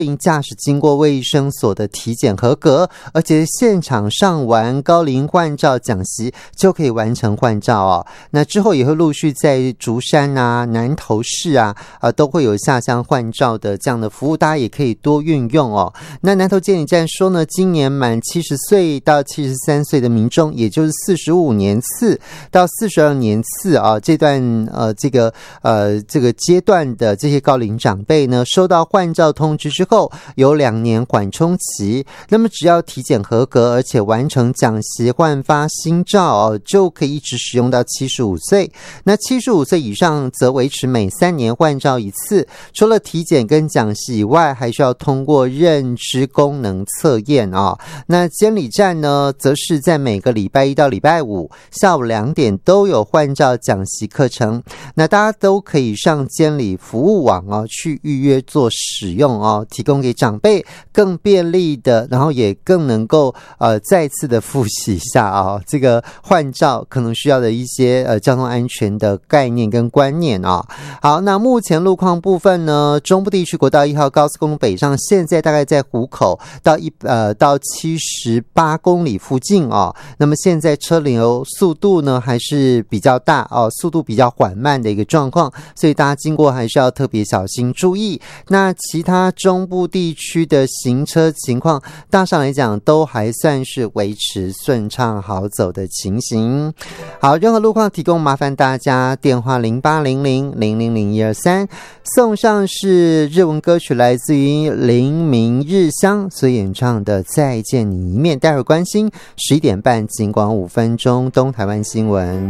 驾驶经过卫生所的体检合格，而且现场上完高龄换照讲习就可以完成换照哦。那之后也会陆续在竹山啊、南投市啊都会有下乡换照的这样的服务，大家也可以多运用哦。那南投监理站说呢，今年满70岁到73岁的民众，也就是45年次到42年次啊这段这个阶段的这些高龄长辈呢，收到换照通知之后有2年缓冲期，那么只要体检合格，而且完成讲习换发新照就可以一直使用到75岁。那75岁以上则维持每3年换照一次，除了体检跟讲习以外，还需要通过认知功能测验那监理站呢，则是在每个礼拜1到礼拜5下午2点都有换照讲习课程，那大家都可以上监理服务网去预约做使用提供给长辈更便利的，然后也更能够再次的复习一下这个换照可能需要的一些交通安全的概念跟观念好，那目前路况部分呢，中部地区国道1号高速公路北上，现在大概在湖口到78公里附近那么现在车流速度呢还是比较大速度比较缓慢的一个状况，所以大家经过还是要特别小心注意。那其他中部地区的行车情况大上来讲都还算是维持顺畅好走的情形。好，任何路况提供麻烦大家电话0800000123，送上是日文歌曲，来自于林明日香所演唱的再见你一面。待会儿关心11点半警广5分钟东台湾新闻。